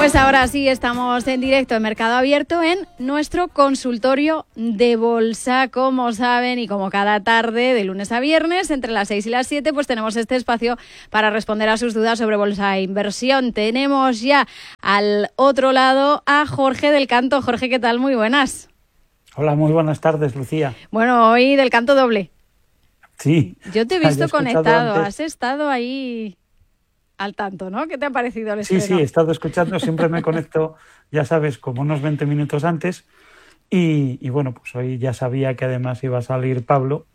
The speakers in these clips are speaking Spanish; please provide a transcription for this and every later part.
Pues ahora sí, estamos en directo en Mercado Abierto en nuestro consultorio de bolsa. Como saben y como cada tarde de lunes a viernes entre las 6 y las 7, pues tenemos este espacio para responder a sus dudas sobre bolsa e inversión. Tenemos ya al otro lado a Jorge del Canto. Jorge, ¿qué tal? Muy buenas. Hola, muy buenas tardes, Lucía. Bueno, hoy del Canto doble. Sí. Yo te he visto conectado, has estado ahí al tanto, ¿no? ¿Qué te ha parecido el estreno? Sí, he estado escuchando, siempre me conecto, ya sabes, como unos 20 minutos antes y bueno, pues hoy ya sabía que además iba a salir Pablo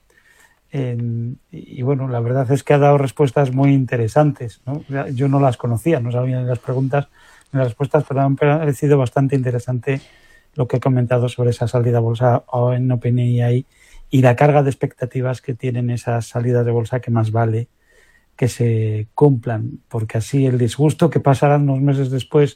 y bueno, la verdad es que ha dado respuestas muy interesantes, ¿no? Yo no las conocía, no sabía ni las preguntas ni las respuestas, pero me ha parecido bastante interesante lo que he comentado sobre esa salida a bolsa en OpenAI y la carga de expectativas que tienen esas salidas de bolsa, que más vale que se cumplan, porque así el disgusto que pasarán unos meses después,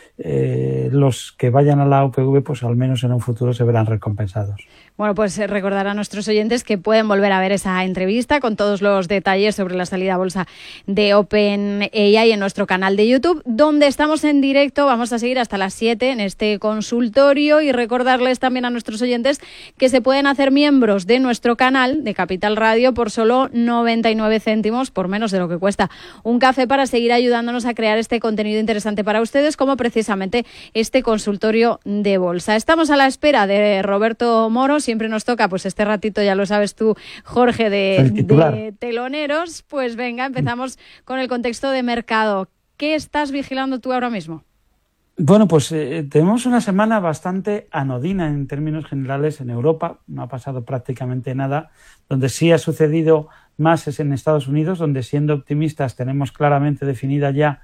los que vayan a la UPV, pues al menos en un futuro se verán recompensados. Bueno, pues recordar a nuestros oyentes que pueden volver a ver esa entrevista con todos los detalles sobre la salida a bolsa de OpenAI en nuestro canal de YouTube, donde estamos en directo. Vamos a seguir hasta las 7 en este consultorio y recordarles también a nuestros oyentes que se pueden hacer miembros de nuestro canal de Capital Radio por solo 99 céntimos, por menos de lo que cuesta un café, para seguir ayudándonos a crear este contenido interesante para ustedes, como precisamente este consultorio de bolsa. Estamos a la espera de Roberto Moro. Siempre nos toca, pues este ratito, ya lo sabes tú, Jorge, de teloneros. Pues venga, empezamos con el contexto de mercado. ¿Qué estás vigilando tú ahora mismo? Bueno, pues tenemos una semana bastante anodina en términos generales en Europa. No ha pasado prácticamente nada. Donde sí ha sucedido más es en Estados Unidos, donde, siendo optimistas, tenemos claramente definida ya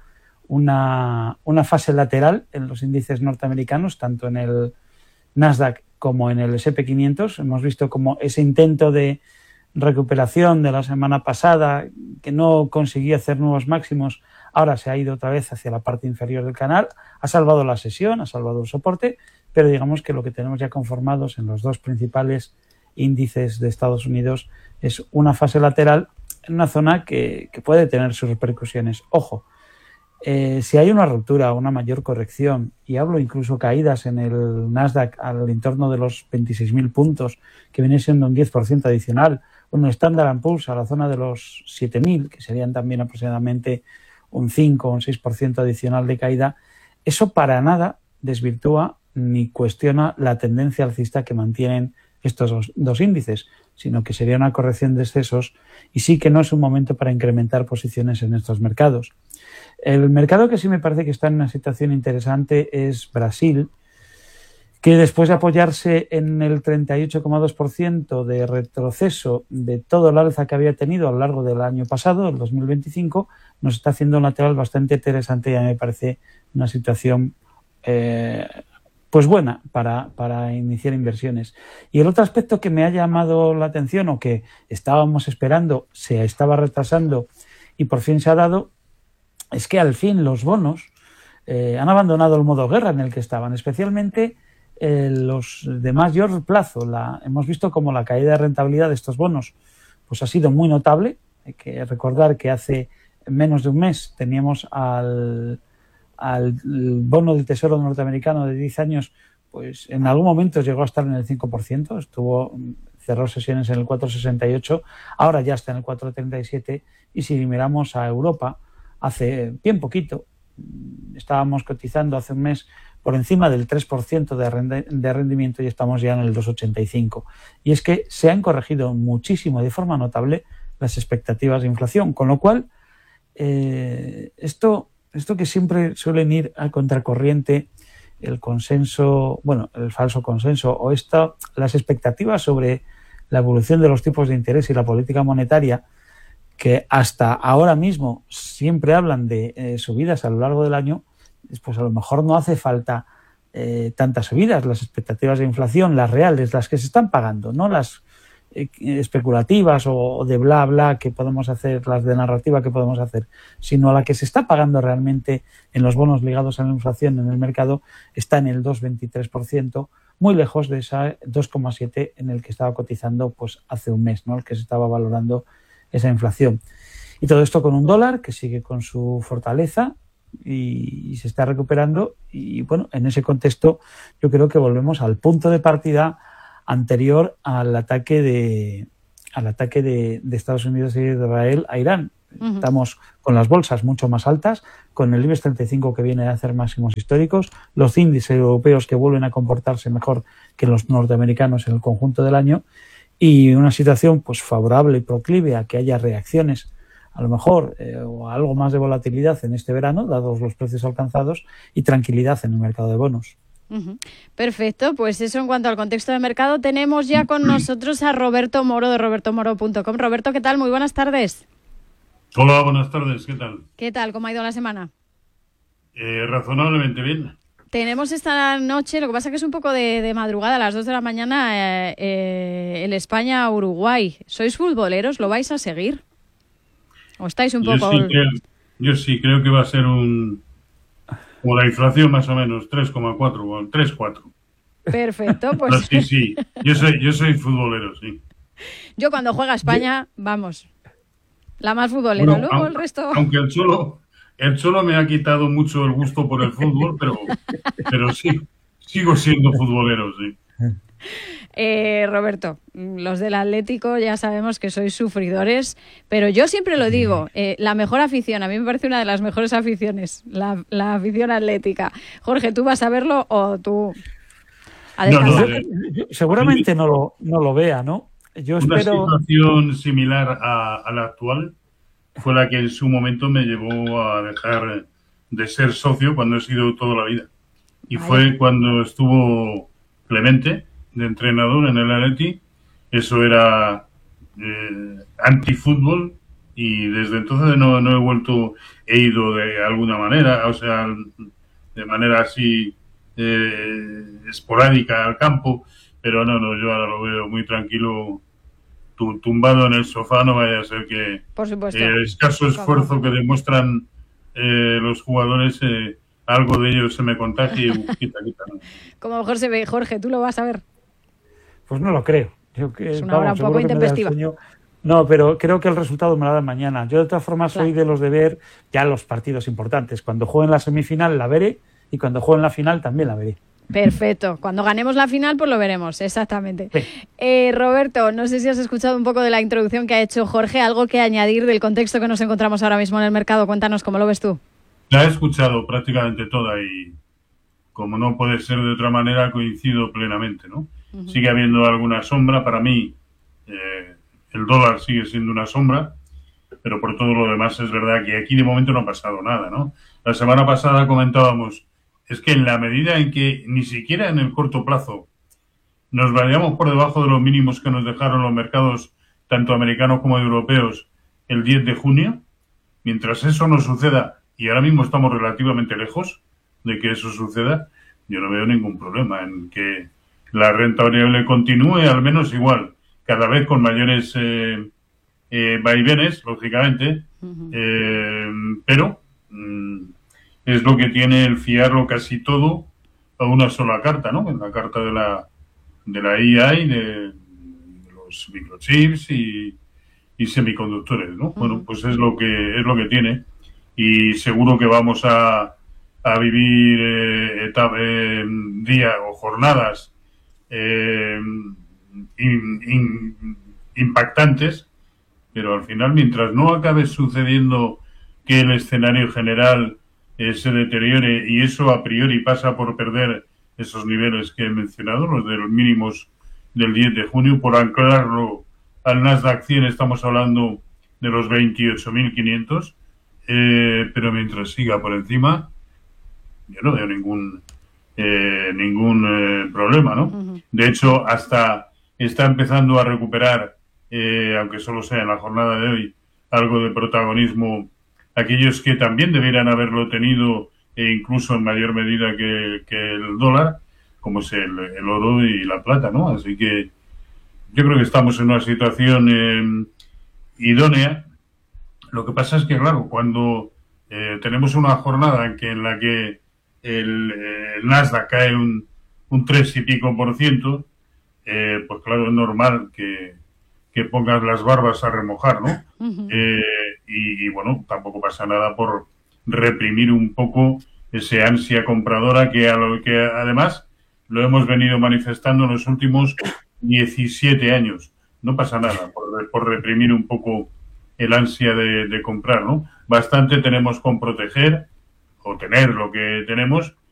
una fase lateral en los índices norteamericanos, tanto en el Nasdaq como en el S&P 500. Hemos visto como ese intento de recuperación de la semana pasada, que no consiguió hacer nuevos máximos, ahora se ha ido otra vez hacia la parte inferior del canal, ha salvado la sesión, ha salvado el soporte, pero digamos que lo que tenemos ya conformados en los dos principales índices de Estados Unidos es una fase lateral en una zona que puede tener sus repercusiones. Ojo, si hay una ruptura, una mayor corrección, y hablo incluso caídas en el Nasdaq al entorno de los 26.000 puntos, que viene siendo un 10% adicional, o en el Standard & Poor's a la zona de los 7.000, que serían también aproximadamente un 5 o un 6% adicional de caída, eso para nada desvirtúa ni cuestiona la tendencia alcista que mantienen estos dos índices, sino que sería una corrección de excesos y sí que no es un momento para incrementar posiciones en estos mercados. El mercado que sí me parece que está en una situación interesante es Brasil, que después de apoyarse en el 38,2% de retroceso de todo el alza que había tenido a lo largo del año pasado, el 2025, nos está haciendo un lateral bastante interesante y a mí me parece una situación pues buena para iniciar inversiones. Y el otro aspecto que me ha llamado la atención, o que estábamos esperando, se estaba retrasando y por fin se ha dado, es que al fin los bonos han abandonado el modo guerra en el que estaban, especialmente los de mayor plazo. Hemos visto como la caída de rentabilidad de estos bonos pues ha sido muy notable. Hay que recordar que hace menos de un mes teníamos al bono del Tesoro norteamericano de 10 años, pues en algún momento llegó a estar en el 5%, cerró sesiones en el 4,68, ahora ya está en el 4,37, y si miramos a Europa, hace bien poquito, estábamos cotizando hace un mes por encima del 3% de rendimiento y estamos ya en el 2,85. Y es que se han corregido muchísimo, de forma notable, las expectativas de inflación, con lo cual esto que siempre suelen ir a contracorriente, el consenso, bueno, el falso consenso, o las expectativas sobre la evolución de los tipos de interés y la política monetaria, que hasta ahora mismo siempre hablan de subidas a lo largo del año, pues a lo mejor no hace falta tantas subidas. Las expectativas de inflación, las reales, las que se están pagando, no las especulativas o de bla bla que podemos hacer, las de narrativa que podemos hacer, sino a la que se está pagando realmente en los bonos ligados a la inflación en el mercado, está en el 2,23%, muy lejos de esa 2,7 en el que estaba cotizando pues hace un mes, ¿no? El que se estaba valorando esa inflación. Y todo esto con un dólar que sigue con su fortaleza, y se está recuperando. Y bueno, en ese contexto yo creo que volvemos al punto de partida anterior al ataque de Estados Unidos y de Israel a Irán. Estamos con las bolsas mucho más altas, con el IBEX 35 que viene a hacer máximos históricos, los índices europeos que vuelven a comportarse mejor que los norteamericanos en el conjunto del año, y una situación pues favorable y proclive a que haya reacciones a lo mejor o algo más de volatilidad en este verano, dados los precios alcanzados, y tranquilidad en el mercado de bonos. Perfecto, pues eso en cuanto al contexto de mercado. Tenemos ya con nosotros a Roberto Moro de robertomoro.com. Roberto, ¿qué tal? Muy buenas tardes. Hola, buenas tardes, ¿qué tal? ¿Qué tal? ¿Cómo ha ido la semana? Razonablemente bien. Tenemos esta noche, lo que pasa que es un poco de madrugada, a las 2 de la mañana, el España-Uruguay. ¿Sois futboleros? ¿Lo vais a seguir? ¿O estáis un poco...? Yo sí creo que va a ser como la inflación más o menos, 3,4 o 3,4. Perfecto, pues... No, sí, yo soy futbolero, sí. Yo cuando juega España, vamos, la más futbolera, bueno, luego el resto... Aunque el Cholo me ha quitado mucho el gusto por el fútbol, pero sí, sigo siendo futbolero, sí. Roberto, los del Atlético ya sabemos que sois sufridores, pero yo siempre lo digo, la mejor afición, a mí me parece una de las mejores aficiones, la afición atlética. Jorge, ¿tú vas a verlo o tú a descansar? Seguramente no lo vea, ¿no? Yo espero... Una situación similar a la actual fue la que en su momento me llevó a dejar de ser socio cuando he sido toda la vida. Y fue cuando estuvo Clemente de entrenador en el Atleti. Eso era antifútbol, y desde entonces no he vuelto, he ido de alguna manera, o sea, de manera así esporádica al campo, pero no, yo ahora lo veo muy tranquilo, tumbado en el sofá. No vaya a ser que por supuesto, el escaso esfuerzo que demuestran los jugadores, algo de ello se me contagie y quita. ¿No? Como mejor se ve. Jorge, ¿tú lo vas a ver? Pues no lo creo. Es una hora un poco intempestiva. No, pero creo que el resultado me lo da mañana. Yo de todas formas soy de los de ver ya los partidos importantes. Cuando jueguen la semifinal la veré, y cuando jueguen la final también la veré. Perfecto. Cuando ganemos la final, pues lo veremos, exactamente. Sí. Roberto, no sé si has escuchado un poco de la introducción que ha hecho Jorge, algo que añadir del contexto que nos encontramos ahora mismo en el mercado. Cuéntanos, ¿cómo lo ves tú? La he escuchado prácticamente toda y, como no puede ser de otra manera, coincido plenamente, ¿no? Uh-huh. Sigue habiendo alguna sombra. Para mí, el dólar sigue siendo una sombra, pero por todo lo demás es verdad que aquí de momento no ha pasado nada, ¿no? La semana pasada comentábamos, es que en la medida en que ni siquiera en el corto plazo nos vayamos por debajo de los mínimos que nos dejaron los mercados, tanto americanos como europeos, el 10 de junio, mientras eso no suceda, y ahora mismo estamos relativamente lejos de que eso suceda, yo no veo ningún problema en que la renta variable continúe al menos igual, cada vez con mayores vaivenes, lógicamente, uh-huh. Pero es lo que tiene el fiarlo casi todo a una sola carta, ¿no? En la carta de la AI, de los microchips y semiconductores, ¿no? Uh-huh. Bueno, pues es lo que tiene, y seguro que vamos a vivir días o jornadas impactantes, pero al final, mientras no acabe sucediendo que el escenario general se deteriore, y eso a priori pasa por perder esos niveles que he mencionado, los de los mínimos del 10 de junio, por anclarlo al Nasdaq 100 estamos hablando de los 28.500, pero mientras siga por encima, yo no veo ningún problema, ¿no? Uh-huh. De hecho, hasta está empezando a recuperar, aunque solo sea en la jornada de hoy, algo de protagonismo aquellos que también debieran haberlo tenido, e incluso en mayor medida que el dólar, como es el oro y la plata, ¿no? Así que yo creo que estamos en una situación idónea. Lo que pasa es que, claro, cuando tenemos una jornada en la que el Nasdaq cae un 3 y pico %, pues claro, es normal que pongas las barbas a remojar, ¿no? Uh-huh. Y bueno, tampoco pasa nada por reprimir un poco ese ansia compradora que además lo hemos venido manifestando en los últimos 17 años. No pasa nada por reprimir un poco el ansia de comprar, ¿no? Bastante tenemos con proteger o tener lo que tenemos